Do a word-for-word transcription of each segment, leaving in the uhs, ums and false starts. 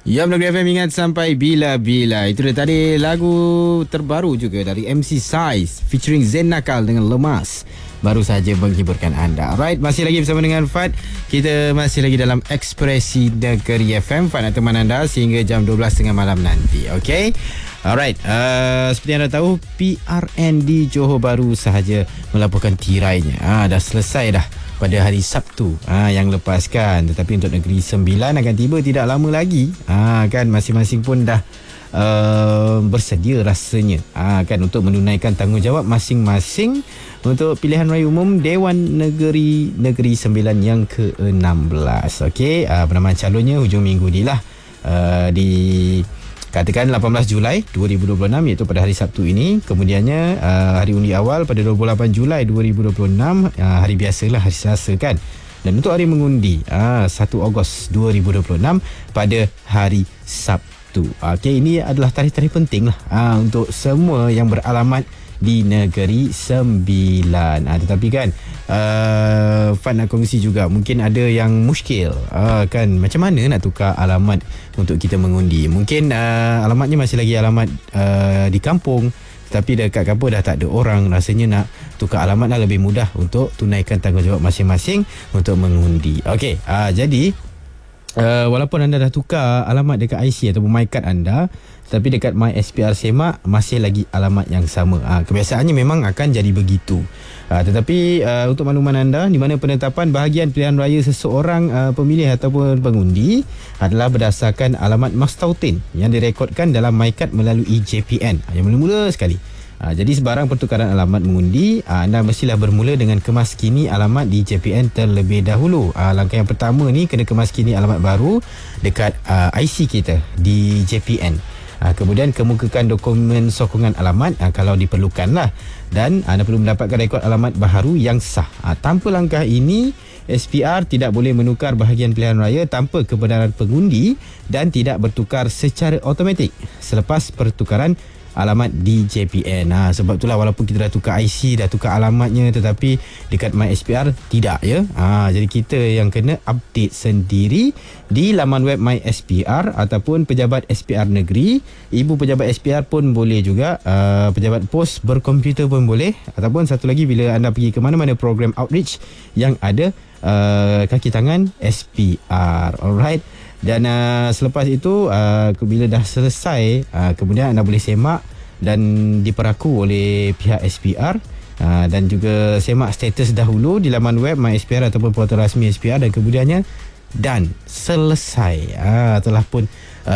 Ya, Negeri F M ingat sampai bila-bila. Itu dia tadi lagu terbaru juga dari M C Size featuring Zain Nakal dengan Lemas. Baru saja menghiburkan anda. Alright, masih lagi bersama dengan Fad. Kita masih lagi dalam Ekspresi Negeri F M. Fad nak teman anda sehingga jam dua belas tiga puluh malam nanti. Okay? Alright, uh, seperti anda tahu, P R N di Johor baru sahaja melaporkan tirainya. Ah, dah selesai dah pada hari Sabtu ha, yang lepas kan. Tetapi untuk Negeri Sembilan akan tiba tidak lama lagi ha, kan. Masing-masing pun dah uh, bersedia rasanya ha, kan, untuk menunaikan tanggungjawab masing-masing untuk pilihan raya umum Dewan Negeri Negeri Sembilan yang ke enam belas. Okey, uh, penamaan calonnya hujung minggu ni lah, uh, di katakan lapan belas Julai dua ribu dua puluh enam, iaitu pada hari Sabtu ini. Kemudiannya uh, hari undi awal pada dua puluh lapan Julai dua ribu dua puluh enam, uh, hari biasalah, hari Selasa kan. Dan untuk hari mengundi uh, satu Ogos dua ribu dua puluh enam pada hari Sabtu. Okey, ini adalah tarikh-tarikh penting lah uh, untuk semua yang beralamat di Negeri Sembilan. Ha, tetapi kan uh, Fad nak kongsi juga, mungkin ada yang muskil uh, kan, macam mana nak tukar alamat untuk kita mengundi. Mungkin uh, alamatnya masih lagi alamat uh, di kampung, tetapi dekat kampung dah tak ada orang. Rasanya nak tukar alamat dah lebih mudah untuk tunaikan tanggungjawab masing-masing untuk mengundi. Okey, uh, jadi Uh, walaupun anda dah tukar alamat dekat I C ataupun MyCard anda, tapi dekat My S P R Semak masih lagi alamat yang sama. Uh, kebiasaannya memang akan jadi begitu. Uh, tetapi uh, untuk makluman anda, di mana penetapan bahagian pilihan raya seseorang uh, pemilih ataupun pengundi adalah berdasarkan alamat Mastautin yang direkodkan dalam MyCard melalui J P N. Uh, yang mula-mula sekali. Ha, jadi sebarang pertukaran alamat mengundi, ha, anda mestilah bermula dengan kemaskini alamat di J P N terlebih dahulu. Ha, langkah yang pertama ni, kena kemaskini alamat baru dekat uh, I C kita di J P N. Ha, kemudian kemukakan dokumen sokongan alamat ha, kalau diperlukan lah. Dan anda perlu mendapatkan rekod alamat baharu yang sah. Ha, tanpa langkah ini, S P R tidak boleh menukar bahagian pilihan raya tanpa kebenaran pengundi dan tidak bertukar secara automatik selepas pertukaran alamat di J P N. Ha, sebab itulah walaupun kita dah tukar I C, dah tukar alamatnya, tetapi dekat My S P R tidak ya. Ha, jadi kita yang kena update sendiri di laman web My S P R ataupun pejabat S P R negeri. Ibu pejabat S P R pun boleh juga, uh, pejabat pos berkomputer pun boleh, ataupun satu lagi bila anda pergi ke mana-mana program outreach yang ada uh, kaki tangan S P R. Alright. Dan uh, selepas itu uh, bila dah selesai, uh, kemudian anda boleh semak dan diperaku oleh pihak S P R, uh, dan juga semak status dahulu di laman web My S P R ataupun portal rasmi S P R, dan kemudiannya dan selesai. Uh, telah pun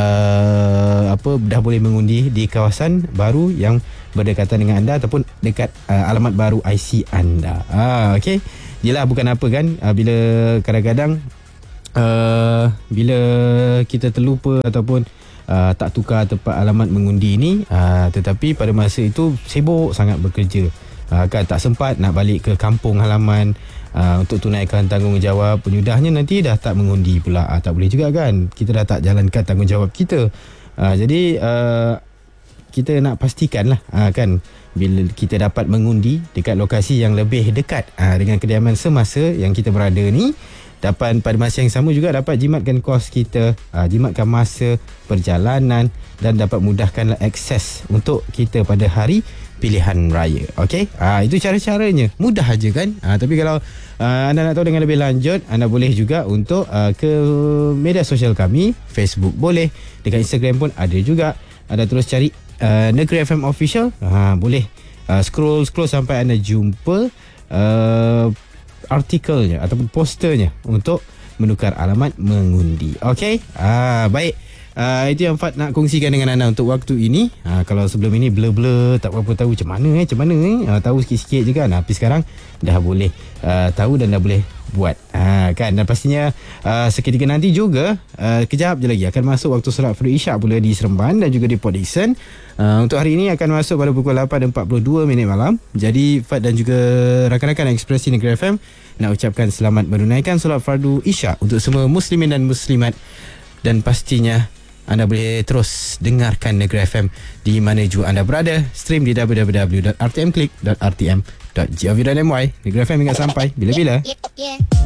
uh, apa dah boleh mengundi di kawasan baru yang berdekatan dengan anda ataupun dekat uh, alamat baru I C anda. Uh, Okey, jelah bukan apa kan, uh, bila kadang-kadang Uh, bila kita terlupa ataupun uh, tak tukar tempat alamat mengundi ni, uh, tetapi pada masa itu sibuk sangat bekerja, uh, kan tak sempat nak balik ke kampung halaman uh, untuk tunaikan tanggungjawab. Penyudahnya nanti dah tak mengundi pula, uh, tak boleh juga kan, kita dah tak jalankan tanggungjawab kita. uh, jadi uh, kita nak pastikan lah, uh, kan, bila kita dapat mengundi dekat lokasi yang lebih dekat uh, dengan kediaman semasa yang kita berada ni, dapat pada masa yang sama juga dapat jimatkan kos kita, uh, jimatkan masa perjalanan, dan dapat mudahkanlah akses untuk kita pada hari pilihan raya. Okey, uh, itu cara-caranya, mudah aja kan. Uh, tapi kalau uh, anda nak tahu dengan lebih lanjut, anda boleh juga untuk uh, ke media sosial kami, Facebook boleh, dekat Instagram pun ada juga. Anda terus cari uh, Negeri F M Official, uh, boleh uh, scroll scroll sampai anda jumpa uh, artikelnya ataupun posternya untuk menukar alamat mengundi. Okey, ah, baik. Uh, itu yang Fad nak kongsikan dengan anda untuk waktu ini. Uh, kalau sebelum ini blur-blur, tak berapa tahu macam mana eh, macam mana eh. Uh, tahu sikit-sikit je kan. Uh, tapi sekarang dah boleh uh, tahu dan dah boleh buat. Uh, kan, dan pastinya uh, seketika nanti juga, uh, kejap je lagi akan masuk waktu solat Fardhu Isyak pula di Seremban dan juga di Port Dickson. Uh, untuk hari ini akan masuk pada pukul lapan empat puluh dua minit malam. Jadi Fad dan juga rakan-rakan Ekspresi Negeri F M nak ucapkan selamat menunaikan solat Fardhu Isyak untuk semua muslimin dan muslimat. Dan pastinya anda boleh terus dengarkan Negeri F M di mana jua anda berada. Stream di w w w dot r t m click dot r t m dot gov dot m y. Negeri F M ingat sampai bila-bila.